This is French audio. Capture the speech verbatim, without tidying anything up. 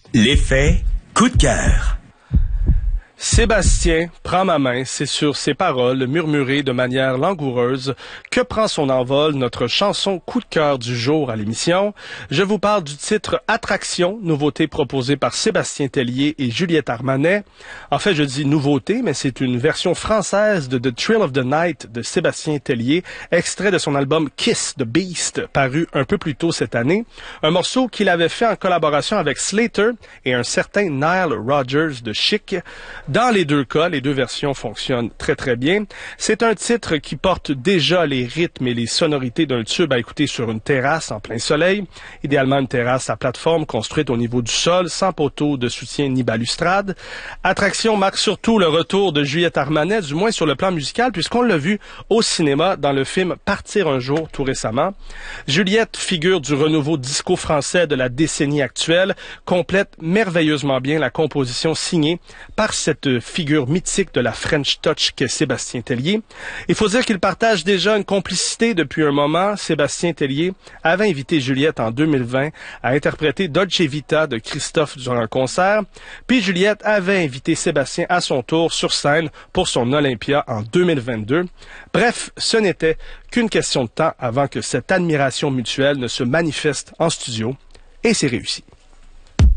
L'effet coup de cœur. Sébastien prend ma main, c'est sur ses paroles murmurées de manière langoureuse que prend son envol notre chanson coup de cœur du jour à l'émission. Je vous parle du titre Attraction, nouveauté proposée par Sébastien Tellier et Juliette Armanet. En fait, je dis nouveauté, mais c'est une version française de The Thrill of the Night de Sébastien Tellier, extrait de son album Kiss the Beast, paru un peu plus tôt cette année. Un morceau qu'il avait fait en collaboration avec Slater et un certain Nile Rodgers de Chic. Dans les deux cas, les deux versions fonctionnent très très bien. C'est un titre qui porte déjà les rythmes et les sonorités d'un tube à écouter sur une terrasse en plein soleil, idéalement une terrasse à plateforme construite au niveau du sol, sans poteau de soutien ni balustrade. Attraction marque surtout le retour de Juliette Armanet, du moins sur le plan musical, puisqu'on l'a vu au cinéma dans le film Partir un jour tout récemment. Juliette, figure du renouveau disco français de la décennie actuelle, complète merveilleusement bien la composition signée par cette figure mythique de la French Touch qu'est Sébastien Tellier. Il faut dire qu'il partage déjà une complicité depuis un moment. Sébastien Tellier avait invité Juliette en deux mille vingt à interpréter Dolce Vita de Christophe durant un concert, puis Juliette avait invité Sébastien à son tour sur scène pour son Olympia en deux mille vingt-deux. Bref, ce n'était qu'une question de temps avant que cette admiration mutuelle ne se manifeste en studio, et c'est réussi.